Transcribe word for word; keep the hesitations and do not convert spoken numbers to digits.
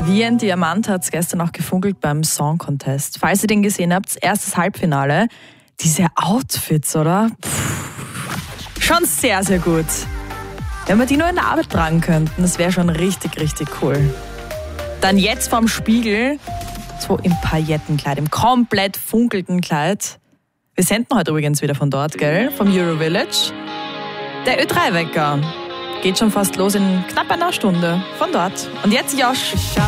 Wie ein Diamant hat es gestern auch gefunkelt beim Song Contest. Falls ihr den gesehen habt, erstes Halbfinale. Diese Outfits, oder? Puh, schon sehr, sehr gut. Wenn wir die nur in der Arbeit tragen könnten, das wäre schon richtig, richtig cool. Dann jetzt vorm Spiegel, so im Paillettenkleid, im komplett funkelten Kleid. Wir senden heute übrigens wieder von dort, gell? Vom Euro Village. Der Ö drei Wecker geht schon fast los in knapp einer Stunde von dort. Und jetzt Josh.